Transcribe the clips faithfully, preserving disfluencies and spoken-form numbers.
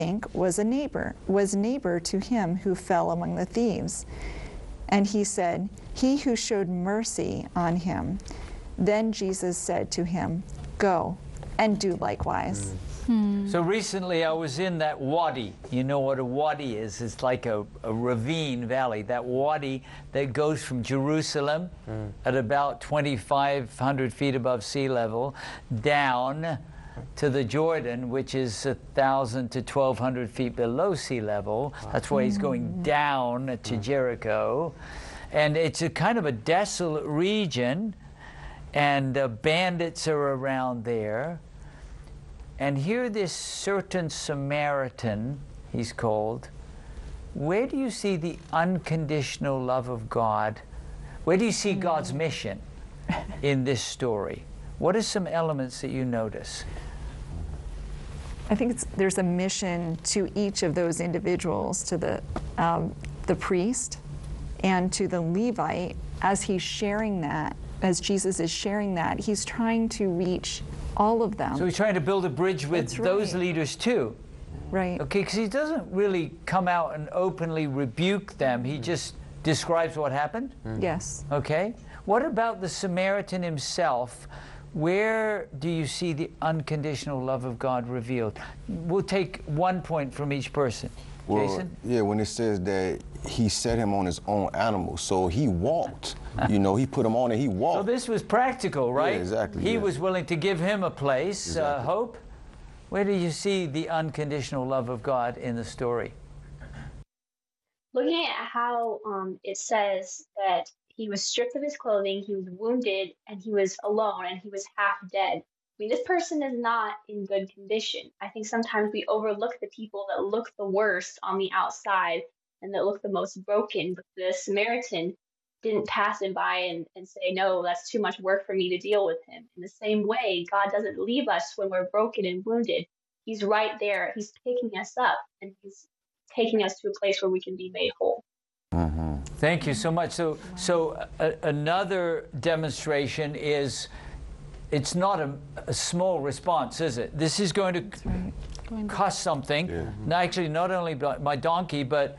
think was a neighbor, was neighbor to him who fell among the thieves. And he said, he who showed mercy on him. Then Jesus said to him, go and do likewise. Mm. So recently I was in that wadi. You know what a wadi is? It's like a, a ravine valley. That wadi that goes from Jerusalem mm. at about twenty-five hundred feet above sea level down to the Jordan, which is one thousand to twelve hundred feet below sea level. Wow. That's why he's going down to mm. Jericho. And it's a kind of a desolate region, and uh, bandits are around there. And here this certain Samaritan, he's called, where do you see the unconditional love of God? Where do you see God's mission in this story? What are some elements that you notice? I think it's, there's a mission to each of those individuals, to the, um, the priest and to the Levite. As he's sharing that, as Jesus is sharing that, he's trying to reach all of them. So he's trying to build a bridge with That's right. those leaders too. Right. Okay, because he doesn't really come out and openly rebuke them. He just describes what happened? Mm. Yes. Okay. What about the Samaritan himself? Where do you see the unconditional love of God revealed? We'll take one point from each person. Well, Jason? Yeah, when it says that he set him on his own animal, so he walked. You know, he put him on and he walked. So this was practical, right? Yeah, exactly. He yeah. was willing to give him a place. Exactly. Uh, Hope, where do you see the unconditional love of God in the story? Looking at how um, it says that he was stripped of his clothing, he was wounded, and he was alone, and he was half dead. I mean, this person is not in good condition. I think sometimes we overlook the people that look the worst on the outside and that look the most broken. But the Samaritan didn't pass him by and, and say, no, that's too much work for me to deal with him. In the same way, God doesn't leave us when we're broken and wounded. He's right there. He's picking us up, and he's taking us to a place where we can be made whole. Mm-hmm. Thank you so much. So, so a, another demonstration is, it's not a, a small response, is it? This is going to right. going cost something. Yeah. No, actually, not only my donkey, but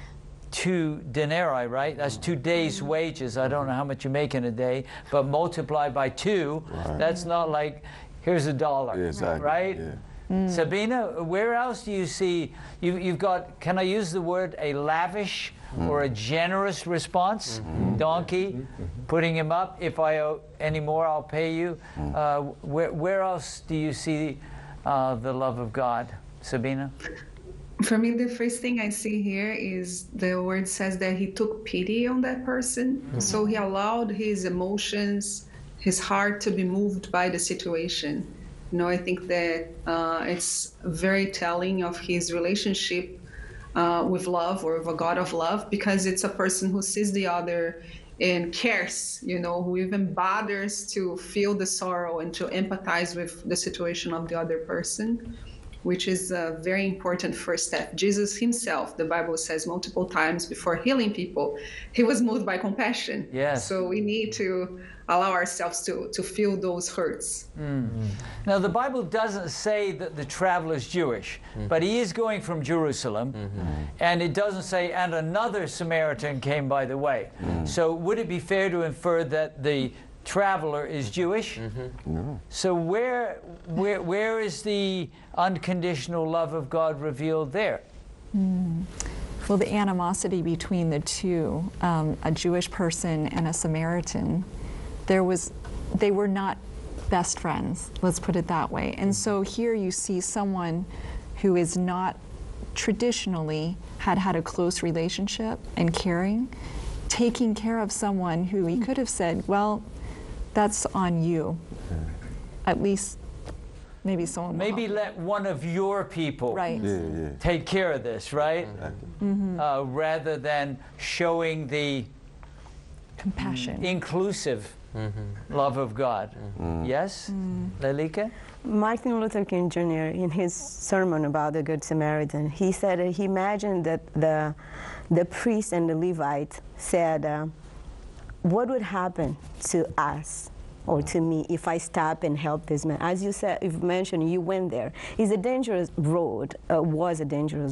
two denarii, right? That's two days' wages. I don't know how much you make in a day, but multiplied by two, right. That's not like, here's a dollar, yeah, exactly. right? Yeah. Mm. Sabina, where else do you see, you, you've got, can I use the word, a lavish mm. or a generous response? Mm-hmm. Donkey, mm-hmm. putting him up, if I owe any more, I'll pay you. Mm. Uh, where, where else do you see uh, the love of God? Sabina? For me, the first thing I see here is the word says that he took pity on that person. Mm-hmm. So he allowed his emotions, his heart to be moved by the situation. You know, I think that uh, it's very telling of his relationship uh, with love, or with a God of love, because it's a person who sees the other and cares, you know, who even bothers to feel the sorrow and to empathize with the situation of the other person, which is a very important first step. Jesus himself, the Bible says multiple times before healing people, he was moved by compassion. Yes. So we need to allow ourselves to, to feel those hurts. Mm-hmm. Now, the Bible doesn't say that the traveler's Jewish, mm-hmm. but he is going from Jerusalem, mm-hmm. and it doesn't say, and another Samaritan came by the way. Mm-hmm. So would it be fair to infer that the traveler is Jewish? Mm-hmm. No. So where, where, where is the unconditional love of God revealed there? Mm. Well, the animosity between the two, um, a Jewish person and a Samaritan, there was, they were not best friends, let's put it that way. And so here you see someone who is not traditionally had had a close relationship and caring, taking care of someone who he could have said, well, that's on you. At least maybe someone Maybe will let one of your people right. Yeah, yeah. take care of this, right? Exactly. Mm-hmm. Uh, rather than showing the compassion, inclusive mm-hmm. love of God. Mm-hmm. Yes? Mm. Lelika? Martin Luther King Junior, in his sermon about the Good Samaritan, he said that he imagined that the, the priest and the Levite said, uh, what would happen to us or to me if I stop and help this man. As you said, you've mentioned, you went there. It's a dangerous road, uh, was a dangerous